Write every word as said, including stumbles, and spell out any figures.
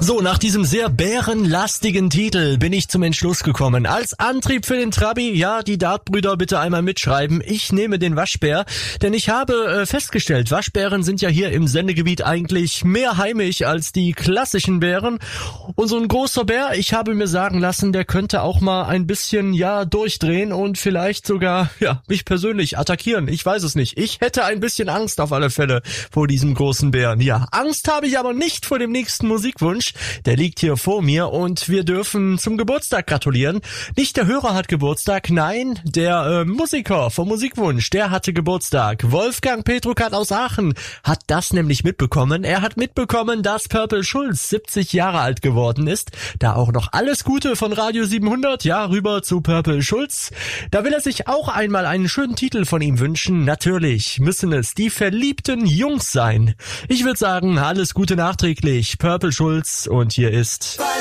So, nach diesem sehr bärenlastigen Titel bin ich zum Entschluss gekommen. Als Antrieb für den Trabi, ja, die Dartbrüder bitte einmal mitschreiben. Ich nehme den Waschbär, denn ich habe äh, festgestellt, Waschbären sind ja hier im Sendegebiet eigentlich mehr heimisch als die klassischen Bären. Und so ein großer Bär, ich habe mir sagen lassen, der könnte auch mal ein bisschen, ja, durchdrehen und vielleicht sogar, ja, mich persönlich attackieren. Ich weiß es nicht. Ich hätte ein bisschen Angst auf alle Fälle vor diesem großen Bären. Ja, Angst habe ich aber nicht vor dem nächsten Musikwunsch. Der liegt hier vor mir und wir dürfen zum Geburtstag gratulieren. Nicht der Hörer hat Geburtstag, nein, der äh, Musiker vom Musikwunsch, der hatte Geburtstag. Wolfgang Petrukat aus Aachen hat das nämlich mitbekommen. Er hat mitbekommen, dass Purple Schulz siebzig Jahre alt geworden ist. Da auch noch alles Gute von Radio siebenhundert, ja, rüber zu Purple Schulz. Da will er sich auch einmal einen schönen Titel von ihm wünschen. Natürlich müssen es die verliebten Jungs sein. Ich würde sagen, alles Gute nachträglich, Purple Schulz. Und hier ist